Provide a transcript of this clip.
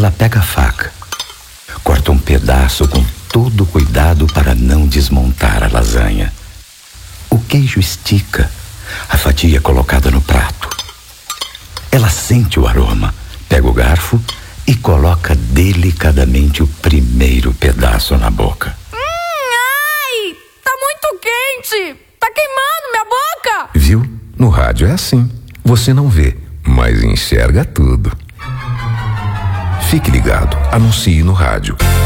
Ela pega a faca, corta um pedaço com todo cuidado para não desmontar a lasanha. O queijo estica, a fatia é colocada no prato. Ela sente o aroma, pega o garfo e coloca delicadamente o primeiro pedaço na boca. Ai! Tá muito quente! Tá queimando minha boca! Viu? No rádio é assim. Você não vê, mas enxerga tudo. Fique ligado, anuncie no rádio.